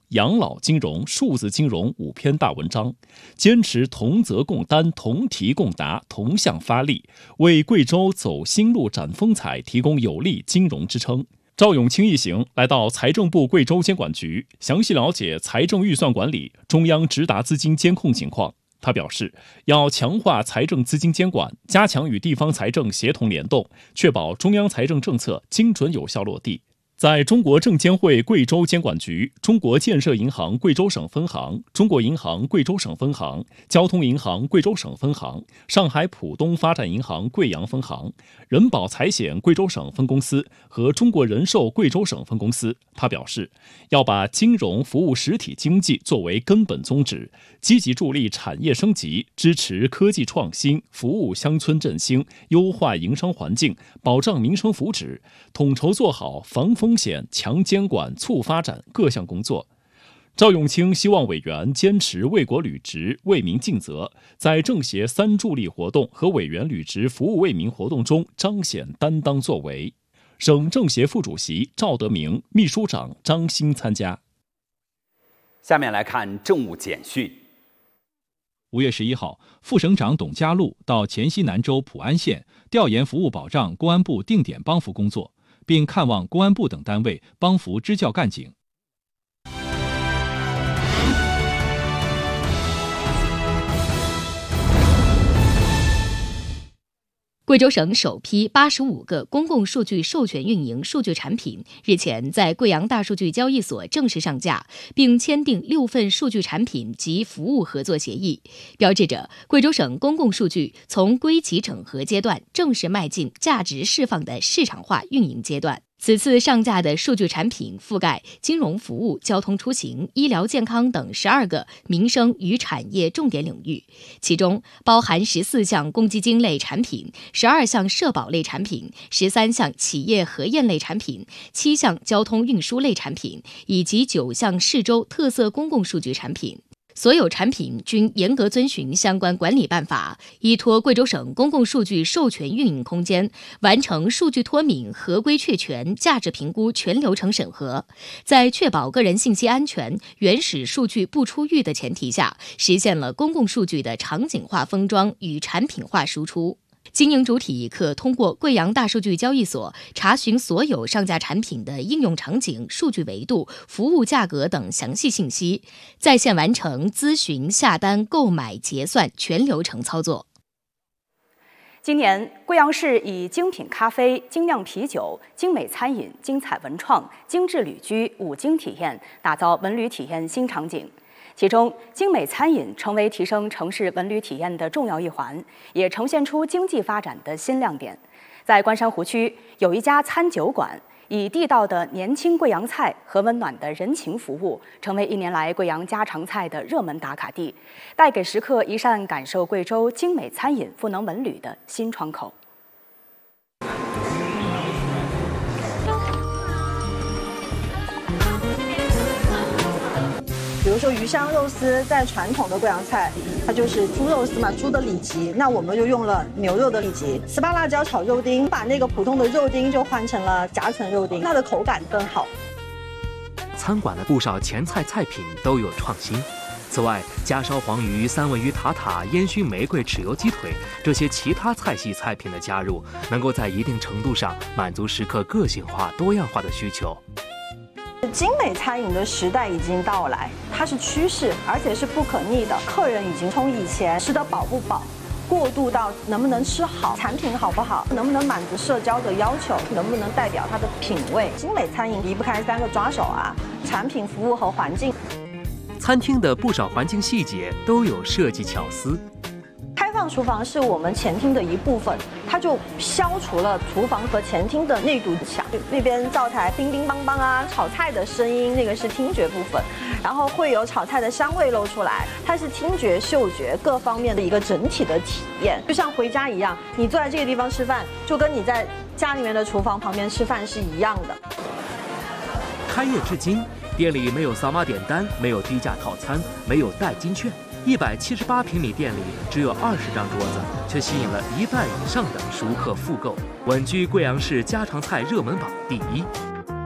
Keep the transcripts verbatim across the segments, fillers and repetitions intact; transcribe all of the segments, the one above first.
养老金融、数字金融五篇大文章，坚持同责共担、同题共答、同向发力，为贵州走新路展风采提供有力金融支撑。赵永清一行来到财政部贵州监管局，详细了解财政预算管理、中央直达资金监控情况。他表示，要强化财政资金监管，加强与地方财政协同联动，确保中央财政政策精准有效落地。在中国证监会贵州监管局、中国建设银行贵州省分行、中国银行贵州省分行、交通银行贵州省分行、上海浦东发展银行贵阳分行、人保财险贵州省分公司和中国人寿贵州省分公司，他表示，要把金融服务实体经济作为根本宗旨，积极助力产业升级，支持科技创新，服务乡村振兴，优化营商环境，保障民生福祉，统筹做好防风险、强监管、促发展各项工作。赵永清希望委员坚持为国履职、为民尽责，在政协三助力活动和委员履职服务为民活动中彰显担当作为。省政协副主席赵德明、秘书长张欣参加。 下面来看政务简讯。 五月十一号，副省长董家禄到黔西南州普安县调研服务保障公安部定点帮扶工作，并看望公安部等单位帮扶支教干警。 贵州省首批八十五个公共数据授权运营数据产品日前在贵阳大数据交易所正式上架，并签订六份数据产品及服务合作协议，标志着贵州省公共数据从归集整合阶段正式迈进价值释放的市场化运营阶段。此次上架的数据产品覆盖金融服务、交通出行、医疗健康等十二个民生与产业重点领域，其中包含十四项公积金类产品、十二项社保类产品、十三项企业核验类产品、七项交通运输类产品以及九项市州特色公共数据产品。所有产品均严格遵循相关管理办法，依托贵州省公共数据授权运营空间，完成数据脱敏、合规确权、价值评估全流程审核，在确保个人信息安全、原始数据不出狱的前提下，实现了公共数据的场景化封装与产品化输出。经营主体可通过贵阳大数据交易所查询所有上架产品的应用场景、数据维度、服务价格等详细信息，在线完成咨询、下单、购买、结算全流程操作。 今年，贵阳市以精品咖啡、精酿啤酒、精美餐饮、精彩文创、精致旅居五精体验，打造文旅体验新场景。其中，精美餐饮成为提升城市文旅体验的重要一环，也呈现出经济发展的新亮点。在关山湖区，有一家餐酒馆，以地道的年轻贵阳菜和温暖的人情服务，成为一年来贵阳家常菜的热门打卡地，带给食客一扇感受贵州精美餐饮赋能文旅的新窗口。 比如说鱼香肉丝，在传统的贵阳菜，它就是猪肉丝嘛，猪的里脊，那我们就用了牛肉的里脊。糍粑辣椒炒肉丁，把那个普通的肉丁就换成了夹层肉丁，它的口感更好。 餐馆的不少前菜菜品都有创新。此外，家烧黄鱼、三文鱼塔塔、烟熏玫瑰豉油鸡腿这些其他菜系菜品的加入，能够在一定程度上满足食客个性化、多样化的需求。 精美餐饮的时代已经到来，它是趋势，而且是不可逆的。客人已经从以前吃得饱不饱，过渡到能不能吃好，产品好不好，能不能满足社交的要求，能不能代表它的品味。精美餐饮离不开三个抓手啊：产品、服务和环境。 餐厅的不少环境细节都有设计巧思。 开放厨房是我们前厅的一部分，它就消除了厨房和前厅的那堵墙。那边灶台乒乒乓乓啊，炒菜的声音那个是听觉部分，然后会有炒菜的香味露出来，它是听觉、嗅觉各方面的一个整体的体验，就像回家一样，你坐在这个地方吃饭，就跟你在家里面的厨房旁边吃饭是一样的。 开业至今，店里没有扫码点单，没有低价套餐，没有代金券。一百七十八平米店里只有二十张桌子，却吸引了一半以上的熟客复购，稳居贵阳市家常菜热门榜第一。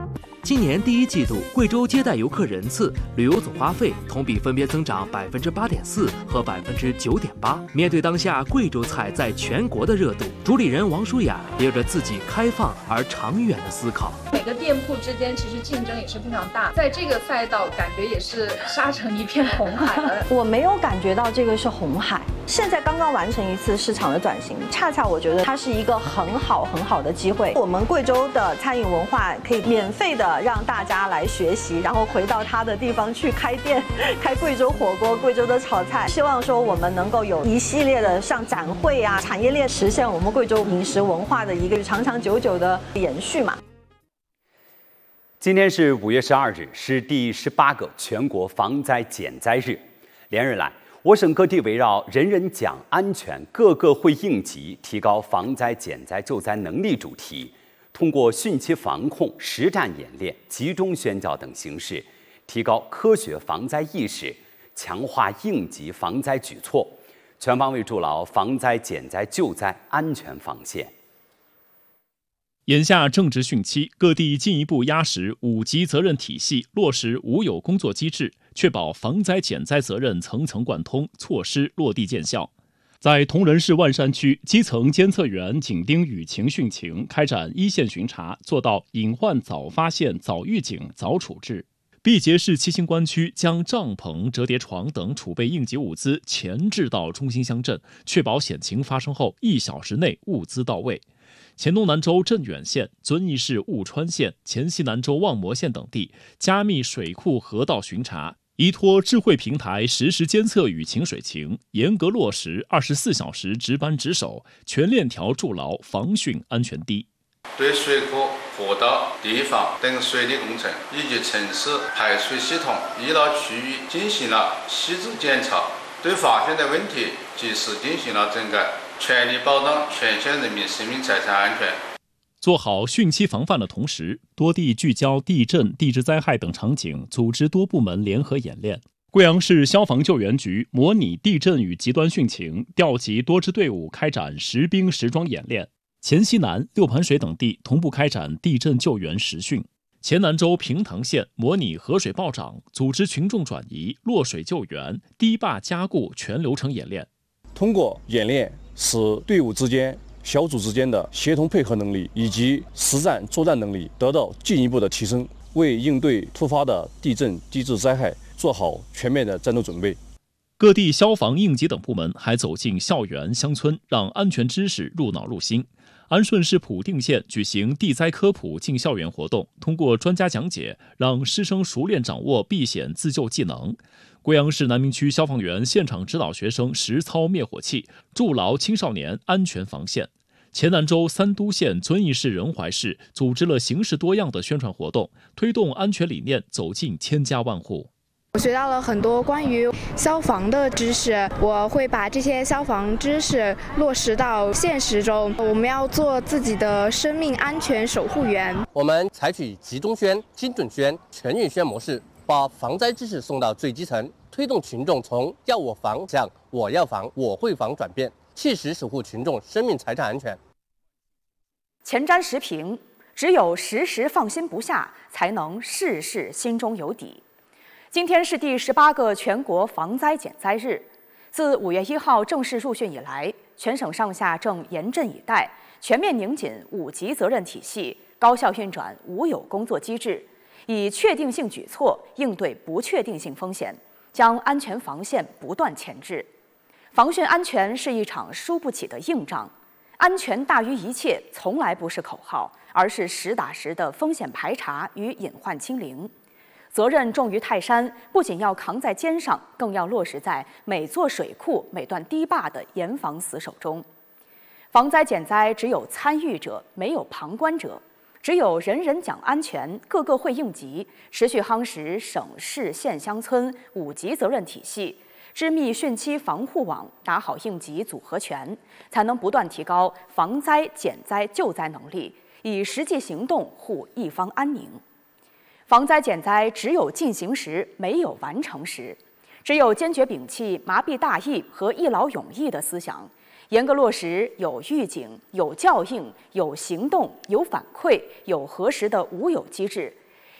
今年第一季度，贵州接待游客人次、旅游总花费同比分别增长百分之八点四和百分之九点八。面对当下贵州菜在全国的热度，主理人王舒雅也有着自己开放而长远的思考。 每个店铺之间其实竞争也是非常大，在这个赛道感觉也是杀成一片红海了。 我没有感觉到这个是红海，现在刚刚完成一次市场的转型，恰恰我觉得它是一个很好很好的机会。我们贵州的餐饮文化可以免费的让大家来学习，然后回到他的地方去开店，开贵州火锅、贵州的炒菜。希望说我们能够有一系列的像展会啊、产业链，实现我们贵州饮食文化的一个长长久久的延续嘛。 今天是五月十二日，是第十八个全国防灾减灾日。连日来，我省各地围绕“人人讲安全，个个会应急，提高防灾减灾救灾能力”主题，通过汛期防控、实战演练、集中宣教等形式，提高科学防灾意识，强化应急防灾举措，全方位筑牢防灾减灾救灾安全防线。 眼下正值汛期，各地进一步压实五级责任体系，落实五有工作机制，确保防灾减灾责任层层贯通，措施落地见效。在铜仁市万山区，基层监测员紧盯雨情汛情，开展一线巡查，做到隐患早发现、早预警、早处置。毕节市七星关区将帐篷、折叠床等储备应急物资前置到中心乡镇，确保险情发生后一小时内物资到位。黔东南州镇远县、遵义市务川县、黔西南州望磨县等地加密水库河道巡查，依托智慧平台实时监测雨情水情，严格落实二十四小时值班值守，全链条筑牢防汛安全堤。 对水库、河道、堤防等水利工程以及城市排水系统医疗区域进行了细致检查，对发现的问题及时进行了整改，全力保障全县人民生命财产安全。 做好汛期防范的同时，多地聚焦地震、地质灾害等场景，组织多部门联合演练。贵阳市消防救援局模拟地震与极端汛情，调集多支队伍开展实兵实装演练。黔西南、六盘水等地同步开展地震救援实训。黔南州平塘县模拟河水暴涨，组织群众转移、落水救援、堤坝加固全流程演练。 通过演练，使队伍之间、小组之间的协同配合能力以及实战作战能力得到进一步的提升，为应对突发的地震、地质灾害做好全面的战斗准备。 各地消防、应急等部门还走进校园、乡村，让安全知识入脑入心。安顺市普定县举行地灾科普进校园活动，通过专家讲解，让师生熟练掌握避险自救技能。贵阳市南明区消防员现场指导学生实操灭火器，筑牢青少年安全防线。黔南州三都县、遵义市、仁怀市组织了形式多样的宣传活动，推动安全理念走进千家万户。 我学到了很多关于消防的知识，我会把这些消防知识落实到现实中。我们要做自己的生命安全守护员。 我们采取集中宣、精准宣、全域宣模式，把防灾知识送到最基层，推动群众从要我防向我要防、我会防转变，切实守护群众生命财产安全。 前瞻时评，只有时时放心不下，才能事事心中有底。今天是第十八个全国防灾减灾日。自五月一号正式入汛以来，全省上下正严阵以待，全面拧紧五级责任体系，高效运转五有工作机制，以确定性举措应对不确定性风险，将安全防线不断前置。防汛安全是一场输不起的硬仗，安全大于一切从来不是口号，而是实打实的风险排查与隐患清零。责任重于泰山，不仅要扛在肩上，更要落实在每座水库、每段堤坝的严防死守中。防灾减灾只有参与者，没有旁观者；只有人人讲安全，个个会应急。持续夯实省市县乡村五级责任体系，织密汛期防护网，打好应急组合拳，才能不断提高防灾减灾救灾能力，以实际行动护一方安宁。防灾减灾只有进行时，没有完成时。只有坚决摒弃麻痹大意和一劳永逸的思想，严格落实有预警、有教应、有行动、有反馈、有核实的五有机制，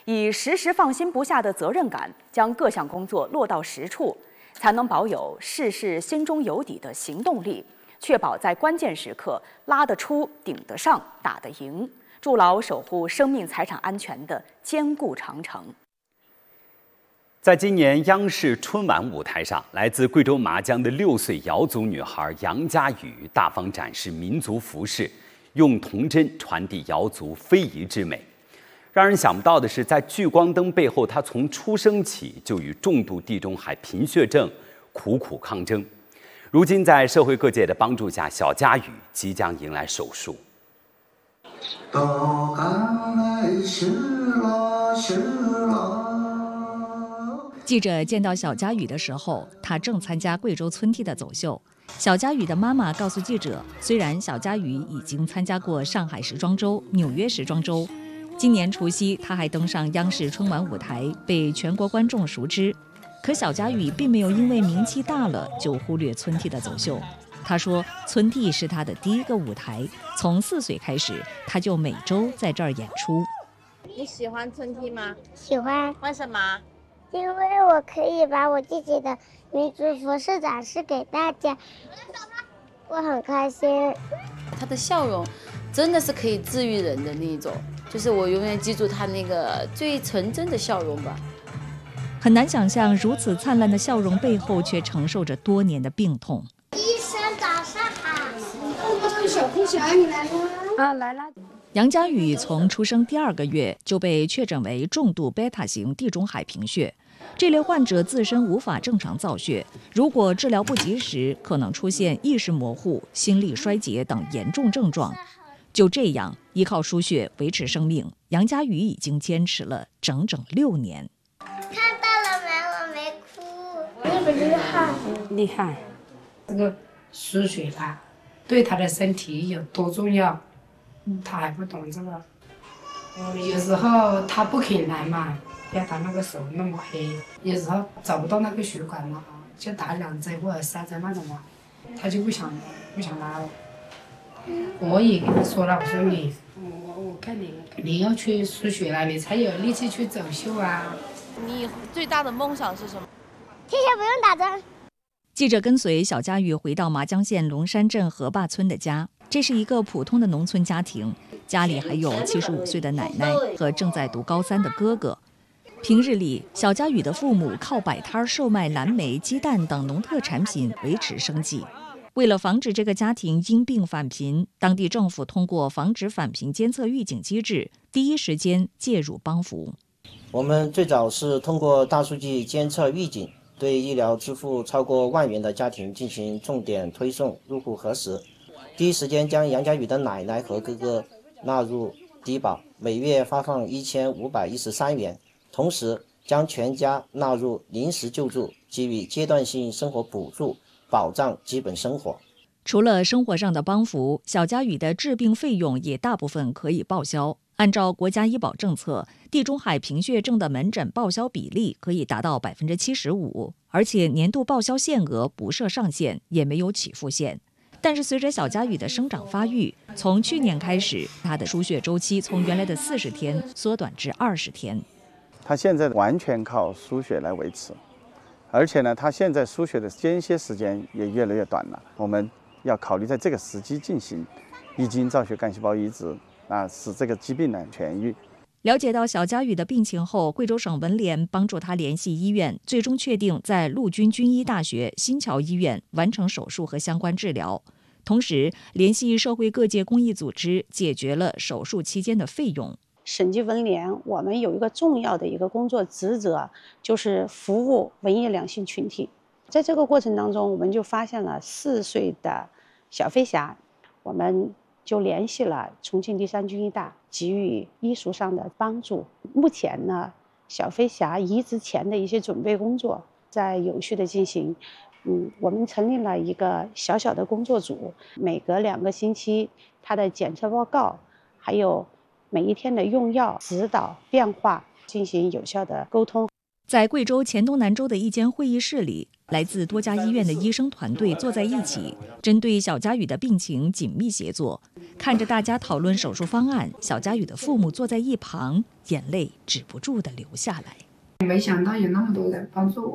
以时时放心不下的责任感，将各项工作落到实处，才能保有事事心中有底的行动力，确保在关键时刻拉得出、顶得上、打得赢，筑牢守护生命财产安全的坚固长城。 在今年央视春晚舞台上，来自贵州麻江的六岁瑶族女孩杨佳宇大方展示民族服饰，用童真传递瑶族非遗之美。让人想不到的是，在聚光灯背后，她从出生起就与重度地中海贫血症苦苦抗争。如今，在社会各界的帮助下，小佳宇即将迎来手术。 到赶来是了是了。 记者见到小佳宇的时候，她正参加贵州村梯的走秀。小佳宇的妈妈告诉记者，虽然小佳宇已经参加过上海时装周、纽约时装周，今年除夕她还登上央视春晚舞台，被全国观众熟知。可小佳宇并没有因为名气大了就忽略村梯的走秀。她说，村梯是她的第一个舞台，从四岁开始，她就每周在这儿演出。 你喜欢村梯吗？ 喜欢。 为什么？ 因为我可以把我自己的民族服饰展示给大家，我很开心。 他的笑容真的是可以治愈人的那一种，就是我永远记住他那个最纯真的笑容吧。 很难想象如此灿烂的笑容背后却承受着多年的病痛。 医生早上好， 小空小你来了啊，来了。 杨佳宇从出生第二个月就被确诊为重度贝塔型地中海贫血，这类患者自身无法正常造血，如果治疗不及时，可能出现意识模糊、心力衰竭等严重症状。就这样，依靠输血维持生命，杨佳宇已经坚持了整整六年。 看到了没？我没哭。 厉不厉害？厉害。这个输血吧，对他的身体有多重要？他还不懂这个，嗯，有时候他不肯来嘛，要他那个手那么黑，有时候找不到那个血管了啊，就打两针或者三针那种嘛，他就不想不想拉了。我也跟他说了，我说你，我我看你你要去输血了，你才有力气去走秀啊。 你最大的梦想是什么？ 谢谢，不用打针。 记者跟随小佳宇回到麻江县龙山镇河坝村的家。这是一个普通的农村家庭，家里还有七十五岁的奶奶和正在读高三的哥哥。平日里，小佳宇的父母靠摆摊售卖蓝莓、鸡蛋等农特产品维持生计。为了防止这个家庭因病返贫，当地政府通过防止返贫监测预警机制，第一时间介入帮扶。 我们最早是通过大数据监测预警，对医疗支付超过万元的家庭进行重点推送、入户核实。第一时间将杨佳宇的奶奶和哥哥纳入低保，每月发放一千五百一十三元，同时将全家纳入临时救助，给予阶段性生活补助，保障基本生活。 除了生活上的帮扶，小佳宇的治病费用也大部分可以报销。按照国家医保政策，地中海贫血症的门诊报销比例可以达到百分之七十五，而且年度报销限额不设上限，也没有起付线。但是随着小佳宇的生长发育，从去年开始，他的输血周期从原来的四十天缩短至二十天。 他现在完全靠输血来维持，而且呢，他现在输血的间歇时间也越来越短了。我们要考虑在这个时机进行一经造血干细胞移植，啊，使这个疾病呢痊愈。 了解到小佳宇的病情后，贵州省文联帮助他联系医院，最终确定在陆军军医大学新桥医院完成手术和相关治疗。同时，联系社会各界公益组织，解决了手术期间的费用。 省级文联，我们有一个重要的一个工作职责，就是服务文艺两性群体。在这个过程当中，我们就发现了四岁的小飞侠，我们就联系了重庆第三军医大，给予医术上的帮助。目前呢，小飞侠移植前的一些准备工作在有序的进行。嗯，我们成立了一个小小的工作组，每隔两个星期，它的检测报告，还有每一天的用药指导变化，进行有效的沟通。 在贵州黔东南州的一间会议室里，来自多家医院的医生团队坐在一起，针对小佳宇的病情紧密协作。看着大家讨论手术方案，小佳宇的父母坐在一旁， 眼泪止不住地流下来。 没想到有那么多人帮助我。